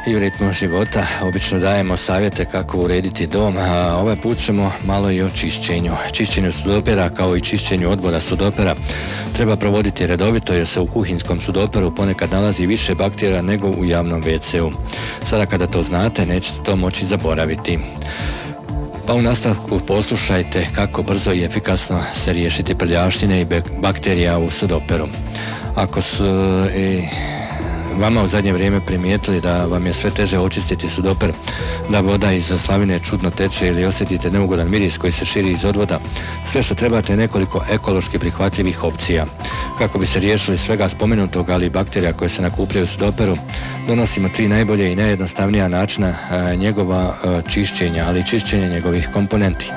i u ritmu života obično dajemo savjete kako urediti dom, a ovaj put ćemo malo i o čišćenju. Čišćenju sudopera kao i čišćenju odvoda sudopera treba provoditi redovito jer se u kuhinskom sudoperu ponekad nalazi više bakterija nego u javnom WC-u. Sada kada to znate, nećete to moći zaboraviti. Pa u nastavku poslušajte kako brzo i efikasno se riješiti prljavštine i bakterija u sudoperu. Ako su vama u zadnje vrijeme primijetili da vam je sve teže očistiti sudoper, da voda iz slavine čudno teče ili osjetite neugodan miris koji se širi iz odvoda, sve što trebate je nekoliko ekološki prihvatljivih opcija. Kako bi se riješili svega spomenutog, ali i bakterija koje se nakupljaju u sudoperu, donosimo 3 najbolje i najjednostavnija načina njegova čišćenja, ali i čišćenja njegovih komponenti.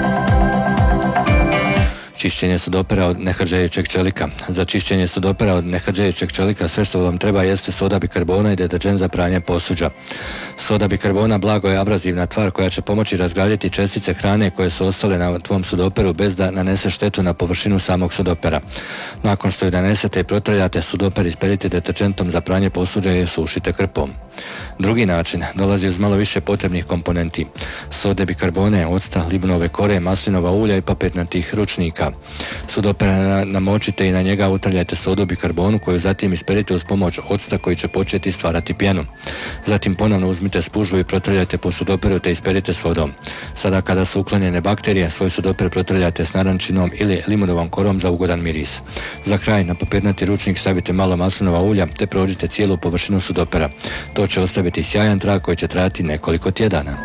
Čišćenje sudopera od nehrđajućeg čelika. Za čišćenje sudopera od nehrđajućeg čelika sve što vam treba jeste soda bikarbona i deterđent za pranje posuđa. Soda bikarbona blago je abrazivna tvar koja će pomoći razgraditi čestice hrane koje su ostale na tvom sudoperu bez da nanese štetu na površinu samog sudopera. Nakon što ju nanesete i protrljate sudoper, isperite deterđentom za pranje posuđa i sušite krpom. Drugi način dolazi uz malo više potrebnih komponenti: sode bikarbone, octa, libunove kore, maslinova ulja i papirnatih ručnika. Sudoper namočite i na njega utrljajte sodu bikarbonu koju zatim isperite uz pomoć octa koji će početi stvarati pjenu. Zatim ponovno uzmite spužvu i protrljajte po sudoperu te isperite s vodom. Sada kada su uklonjene bakterije, svoj sudoper protrljajte s narančinom ili limunovom korom za ugodan miris. Za kraj na papirnati ručnik stavite malo maslinova ulja te prođite cijelu površinu sudopera. To će ostaviti sjajan trag koji će trajati nekoliko tjedana.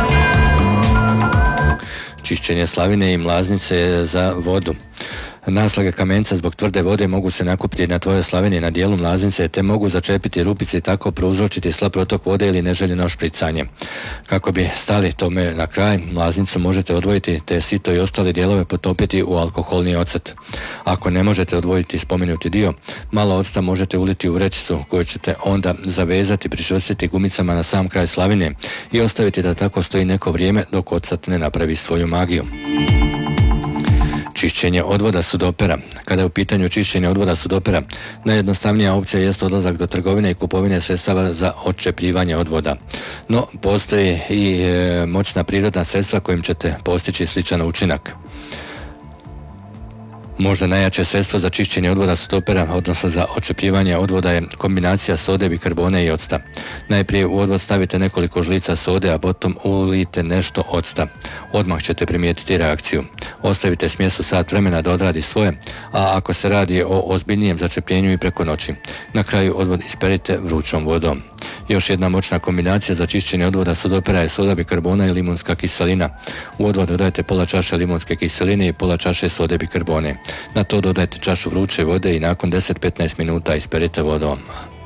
Čišćenje slavine i mlaznice za vodu. Naslage kamenca zbog tvrde vode mogu se nakupiti na tvojoj slavini na dijelu mlaznice te mogu začepiti rupice i tako prouzročiti slab protok vode ili neželjeno špricanje. Kako bi stali tome na kraj, mlaznicu možete odvojiti te sito i ostale dijelove potopiti u alkoholni ocet. Ako ne možete odvojiti spomenuti dio, malo octa možete uliti u vrećicu koju ćete onda zavezati, pričvrstiti gumicama na sam kraj slavine i ostaviti da tako stoji neko vrijeme dok ocat ne napravi svoju magiju. Čišćenje odvoda sudopera. Kada je u pitanju čišćenje odvoda sudopera, najjednostavnija opcija jest odlazak do trgovine i kupovine sredstava za odčepljivanje odvoda. No, postoji i moćna prirodna sredstva kojim ćete postići sličan učinak. Možda najjače sredstvo za čišćenje odvoda sudopera, odnosno za odčepljivanje odvoda, je kombinacija sode, bikarbone i octa. Najprije u odvod stavite nekoliko žlica sode, a potom ulijte nešto octa. Odmah ćete primijetiti reakciju. Ostavite smjesu sat vremena da odradi svoje, a ako se radi o ozbiljnijem začepljenju i preko noći. Na kraju odvod isperite vrućom vodom. Još jedna moćna kombinacija za čišćenje odvoda sudopera je soda bikarbona i limunska kiselina. U odvod dodajte pola čaše limunske kiseline i pola čaše sode bikarbone. Na to dodajte čašu vruće vode i nakon 10-15 minuta isperite vodom.